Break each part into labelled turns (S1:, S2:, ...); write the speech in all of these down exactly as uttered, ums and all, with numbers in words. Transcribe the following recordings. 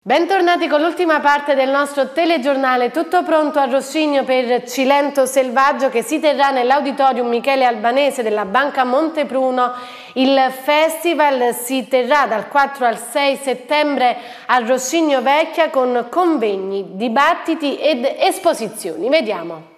S1: Bentornati con l'ultima parte del nostro telegiornale. Tutto pronto a Roscigno per Cilento Selvaggio, che si terrà nell'Auditorium Michele Albanese della Banca Montepruno. Il festival si terrà dal quattro al sei settembre a Roscigno Vecchia con convegni, dibattiti ed esposizioni. Vediamo.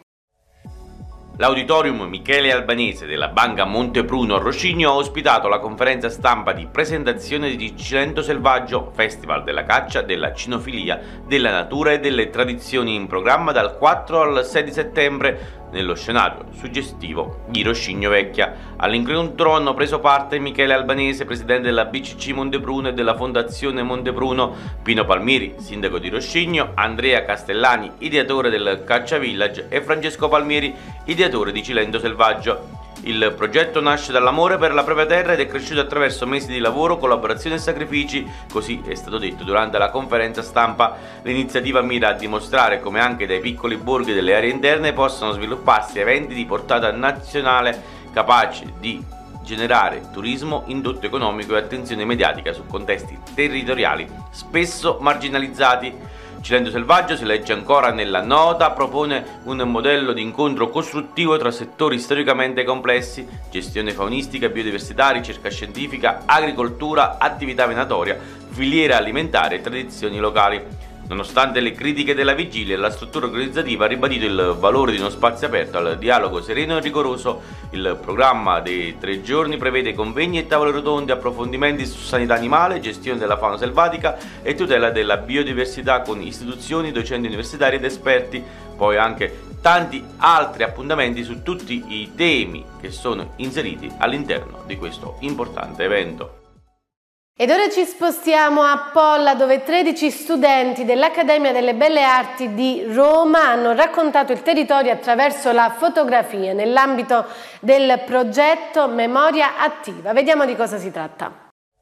S2: L'Auditorium Michele Albanese della Banca Montepruno a Roscigno ha ospitato la conferenza stampa di presentazione di Cilento Selvaggio, festival della caccia, della cinofilia, della natura e delle tradizioni, in programma dal quattro al sei di settembre nello scenario suggestivo di Roscigno Vecchia. All'incontro hanno preso parte Michele Albanese, presidente della B C C Montepruno e della Fondazione Montepruno, Pino Palmieri, sindaco di Roscigno, Andrea Castellani, ideatore del Caccia Village, e Francesco Palmieri, ideatore di Cilento Selvaggio. Il progetto nasce dall'amore per la propria terra ed è cresciuto attraverso mesi di lavoro, collaborazione e sacrifici, così è stato detto durante la conferenza stampa. L'iniziativa mira a dimostrare come anche dai piccoli borghi delle aree interne possano svilupparsi eventi di portata nazionale capaci di generare turismo, indotto economico e attenzione mediatica su contesti territoriali spesso marginalizzati. Cilento Selvaggio, si legge ancora nella nota, propone un modello di incontro costruttivo tra settori storicamente complessi: gestione faunistica, biodiversità, ricerca scientifica, agricoltura, attività venatoria, filiera alimentare e tradizioni locali. Nonostante le critiche della vigilia, la struttura organizzativa ha ribadito il valore di uno spazio aperto al dialogo sereno e rigoroso. Il programma dei tre giorni prevede convegni e tavole rotonde, approfondimenti su sanità animale, gestione della fauna selvatica e tutela della biodiversità con istituzioni, docenti universitari ed esperti. Poi anche tanti altri appuntamenti su tutti i temi che sono inseriti all'interno di questo importante evento.
S1: Ed ora ci spostiamo a Polla, dove tredici studenti dell'Accademia delle Belle Arti di Roma hanno raccontato il territorio attraverso la fotografia nell'ambito del progetto Memoria Attiva. Vediamo di cosa si tratta.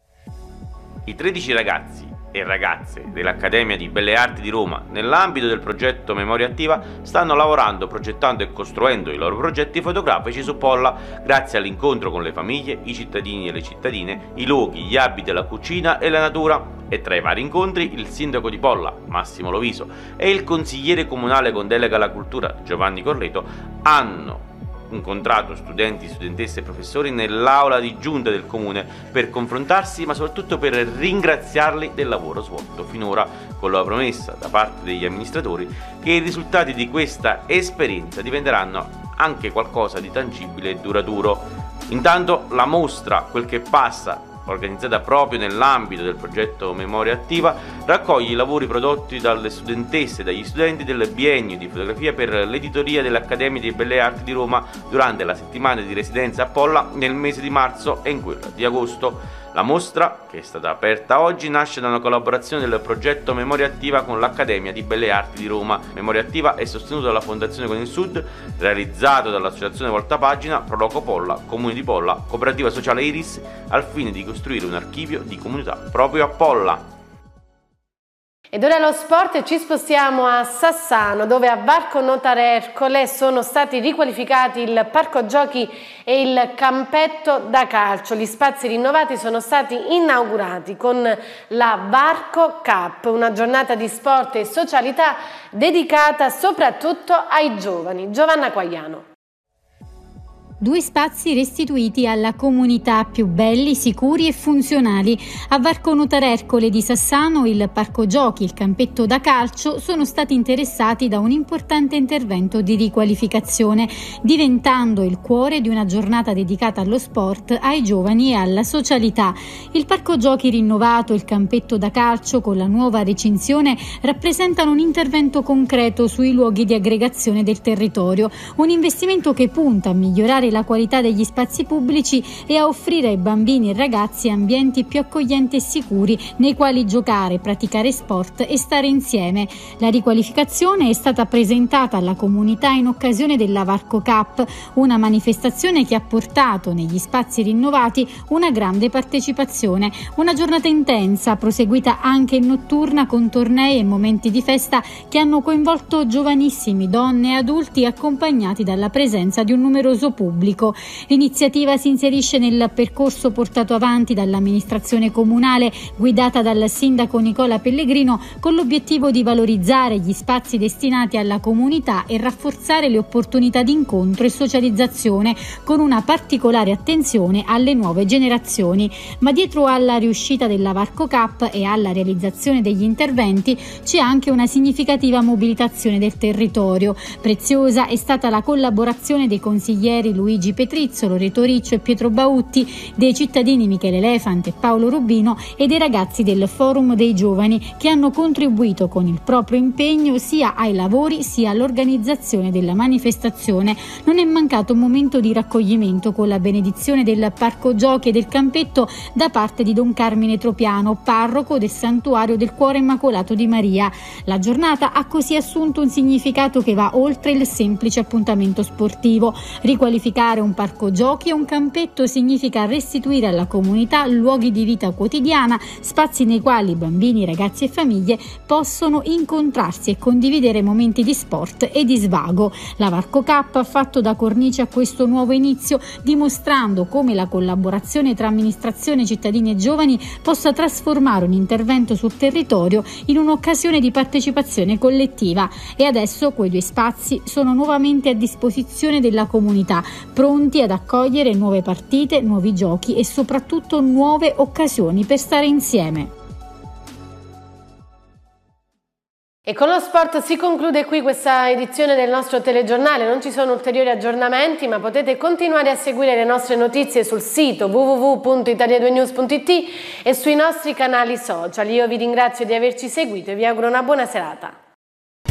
S2: I tredici ragazzi e ragazze dell'Accademia di Belle Arti di Roma, nell'ambito del progetto Memoria Attiva, stanno lavorando, progettando e costruendo i loro progetti fotografici su Polla, grazie all'incontro con le famiglie, i cittadini e le cittadine, i luoghi, gli abiti, la cucina e la natura. E tra i vari incontri il sindaco di Polla, Massimo Loviso, e il consigliere comunale con delega alla cultura, Giovanni Corleto, hanno incontrato studenti, studentesse e professori nell'aula di giunta del comune per confrontarsi, ma soprattutto per ringraziarli del lavoro svolto finora, con la promessa da parte degli amministratori che i risultati di questa esperienza diventeranno anche qualcosa di tangibile e duraturo. Intanto la mostra Quel che passa, organizzata proprio nell'ambito del progetto Memoria Attiva, raccoglie i lavori prodotti dalle studentesse e dagli studenti del biennio di fotografia per l'editoria dell'Accademia di Belle Arti di Roma durante la settimana di residenza a Polla nel mese di marzo e in quella di agosto. La mostra, che è stata aperta oggi, nasce da una collaborazione del progetto Memoria Attiva con l'Accademia di Belle Arti di Roma. Memoria Attiva è sostenuto dalla Fondazione Con il Sud, realizzato dall'Associazione Voltapagina, Proloco Polla, Comune di Polla, Cooperativa Sociale Iris, al fine di costruire un archivio di comunità proprio a Polla.
S1: Ed ora lo sport, e ci spostiamo a Sassano, dove a Varco Notare Ercole sono stati riqualificati il parco giochi e il campetto da calcio. Gli spazi rinnovati sono stati inaugurati con la Varco Cup, una giornata di sport e socialità dedicata soprattutto ai giovani. Giovanna Quagliano.
S3: Due spazi restituiti alla comunità, più belli, sicuri e funzionali. A Varco Notare Ercole di Sassano il parco giochi e il campetto da calcio sono stati interessati da un importante intervento di riqualificazione, diventando il cuore di una giornata dedicata allo sport, ai giovani e alla socialità. Il parco giochi rinnovato e il campetto da calcio con la nuova recinzione rappresentano un intervento concreto sui luoghi di aggregazione del territorio, un investimento che punta a migliorare la qualità degli spazi pubblici e a offrire ai bambini e ragazzi ambienti più accoglienti e sicuri nei quali giocare, praticare sport e stare insieme. La riqualificazione è stata presentata alla comunità in occasione della Varco Cup, una manifestazione che ha portato negli spazi rinnovati una grande partecipazione. Una giornata intensa, proseguita anche in notturna con tornei e momenti di festa che hanno coinvolto giovanissimi, donne e adulti, accompagnati dalla presenza di un numeroso pubblico. pubblico. L'iniziativa si inserisce nel percorso portato avanti dall'amministrazione comunale guidata dal sindaco Nicola Pellegrino con l'obiettivo di valorizzare gli spazi destinati alla comunità e rafforzare le opportunità di incontro e socializzazione con una particolare attenzione alle nuove generazioni. Ma dietro alla riuscita della Varco Cup e alla realizzazione degli interventi c'è anche una significativa mobilitazione del territorio. Preziosa è stata la collaborazione dei consiglieri Luigi Petrizzo, Loreto Riccio e Pietro Bautti, dei cittadini Michele Elefant e Paolo Rubino e dei ragazzi del Forum dei Giovani che hanno contribuito con il proprio impegno sia ai lavori sia all'organizzazione della manifestazione. Non è mancato un momento di raccoglimento con la benedizione del Parco Giochi e del Campetto da parte di Don Carmine Tropiano, parroco del Santuario del Cuore Immacolato di Maria. La giornata ha così assunto un significato che va oltre il semplice appuntamento sportivo. Riqualificare un parco giochi e un campetto significa restituire alla comunità luoghi di vita quotidiana, spazi nei quali bambini, ragazzi e famiglie possono incontrarsi e condividere momenti di sport e di svago. La Varco Cup ha fatto da cornice a questo nuovo inizio, dimostrando come la collaborazione tra amministrazione, cittadini e giovani possa trasformare un intervento sul territorio in un'occasione di partecipazione collettiva. E adesso quei due spazi sono nuovamente a disposizione della comunità, pronti ad accogliere nuove partite, nuovi giochi e soprattutto nuove occasioni per stare insieme.
S1: E con lo sport si conclude qui questa edizione del nostro telegiornale. Non ci sono ulteriori aggiornamenti, ma potete continuare a seguire le nostre notizie sul sito w w w punto italia due news punto it e sui nostri canali social. Io vi ringrazio di averci seguito e vi auguro una buona serata.